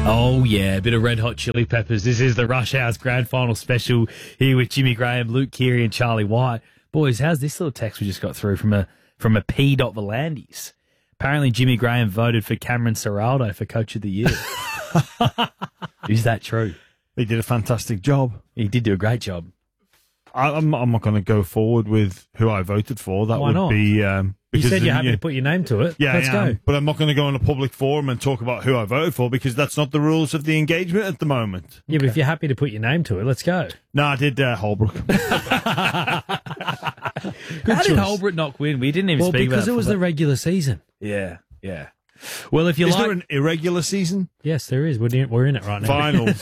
Oh, yeah, a bit of Red Hot Chili Peppers. This is the Rush Hour's Grand Final special here with Jimmy Graham, Luke Keary and Charlie White. Boys, how's this little text we just got through from a P. Volandis? Apparently Jimmy Graham voted for Cameron Ciraldo for Coach of the Year. Is that true? He did a fantastic job. He did do a great job. I'm not going to go forward with who I voted for. That Why would not? be... You said you're happy to put your name to it. Yeah, Let's go. But I'm not going to go on a public forum and talk about who I voted for because that's not the rules of the engagement at the moment. Yeah, but if you're happy to put your name to it, let's go. No, I did Holbrook. How did Holbrook not win? We didn't even speak about it. Well, because it was the regular season. Yeah. Well, if you Is like... there an irregular season? Yes, there is. We're in it right now. Finals.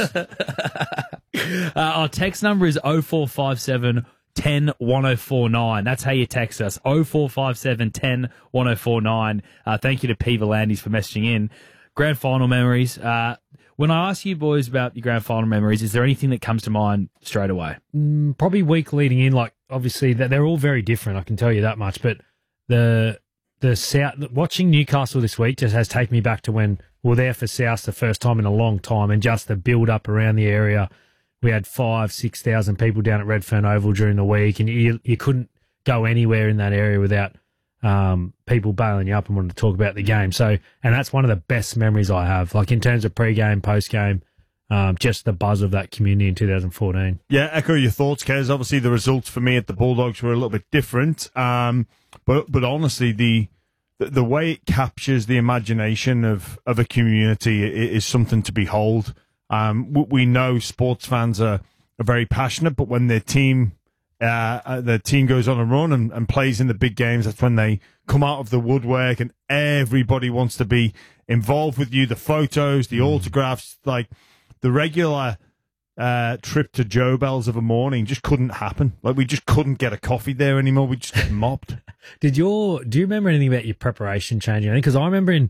Our text number is 0457 10 1049. That's how you text us. 0457 10 1049. Thank you to P. Volandis for messaging in. Grand final memories. When I ask you boys about your grand final memories, is there anything that comes to mind straight away? Probably week leading in, like obviously they're all very different. I can tell you that much. But the South, watching Newcastle this week just has taken me back to when we were there for South the first time in a long time, and just the build up around the area. We had 5,000-6,000 people down at Redfern Oval during the week, and you couldn't go anywhere in that area without people bailing you up and wanting to talk about the game. So, and that's one of the best memories I have, like in terms of pre-game, post-game, just the buzz of that community in 2014. Yeah, echo your thoughts, Kez. Obviously, the results for me at the Bulldogs were a little bit different, but honestly, the way it captures the imagination of a community is something to behold. We know sports fans are very passionate, but when their team goes on a run and plays in the big games, that's when they come out of the woodwork and everybody wants to be involved with you. The photos, the autographs, like the regular trip to Joe Bell's of a morning just couldn't happen. Like we just couldn't get a coffee there anymore. We just get mobbed. Do you remember anything about your preparation changing? Because I remember in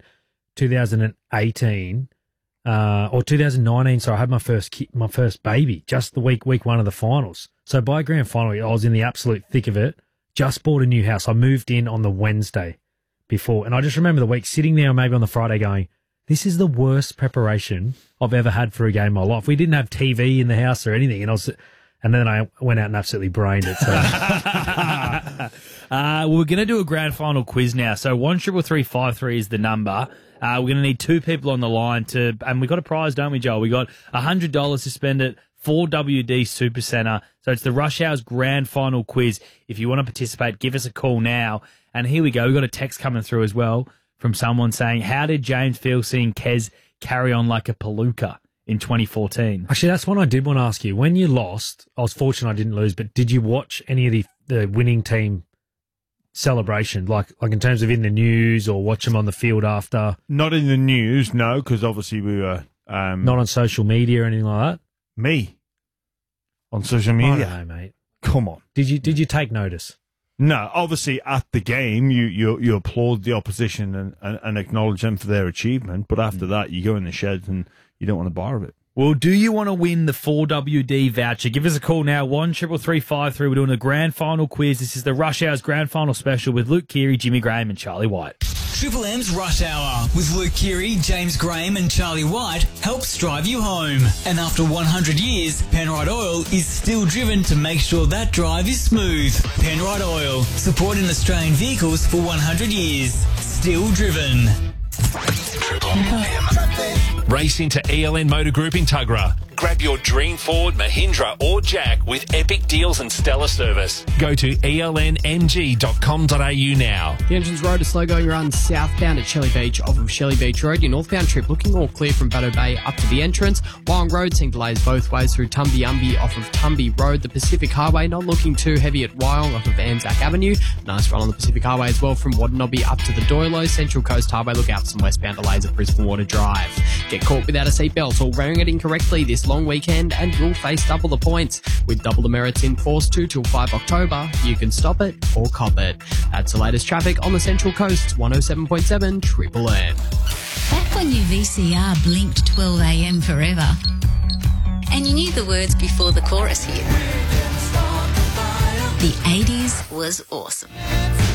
2018. Or 2019, so I had my first baby, just the week one of the finals. So by grand final, I was in the absolute thick of it, just bought a new house. I moved in on the Wednesday before, and I just remember the week sitting there maybe on the Friday going, this is the worst preparation I've ever had for a game in my life. We didn't have TV in the house or anything, and then I went out and absolutely brained it. So. We're going to do a grand final quiz now. So 133353 is the number. We're going to need two people on the line and we got a prize, don't we, Joel? We got $100 to spend at 4WD Supercentre. So it's the Rush Hour's grand final quiz. If you want to participate, give us a call now. And here we go. We've got a text coming through as well from someone saying, how did James feel seeing Kez carry on like a palooka in 2014? Actually, that's one I did want to ask you. When you lost, I was fortunate I didn't lose, but did you watch any of the winning team celebration, like in terms of in the news or watch them on the field after? Not in the news, no, because obviously we were... not on social media or anything like that? Me? On social media? I don't know, mate. Come on. Did you take notice? No, obviously at the game you applaud the opposition and acknowledge them for their achievement, but after that you go in the shed and you don't want to borrow it. Well, do you want to win the 4WD voucher? Give us a call now, 133353. We're doing a grand final quiz. This is the Rush Hour's grand final special with Luke Keary, Jimmy Graham and Charlie White. Triple M's Rush Hour with Luke Keary, James Graham and Charlie White helps drive you home. And after 100 years, Penrite Oil is still driven to make sure that drive is smooth. Penrite Oil, supporting Australian vehicles for 100 years. Still driven. Triple M. Race into ELN Motor Group in Tuggerah. Grab your dream Ford, Mahindra or Jack with epic deals and stellar service. Go to elnmg.com.au now. The Entrance Road is slow going run southbound at Shelley Beach off of Shelley Beach Road. Your northbound trip looking all clear from Batto Bay up to the entrance. Wyong Road seeing delays both ways through Tumby off of Tumby Road. The Pacific Highway not looking too heavy at Wyong off of Anzac Avenue. Nice run on the Pacific Highway as well from Wadenobbie up to the Doilo. Central Coast Highway, look out for some westbound delays at Brisbane Water Drive. Get caught without a seatbelt or wearing it incorrectly this long weekend and you'll face double the points. With double the merits in force 2 till 5 October, you can stop it or cop it. That's the latest traffic on the Central Coast, 107.7 Triple M. Back when your VCR blinked 12 a.m. forever and you knew the words before the chorus hit. The 80s was awesome.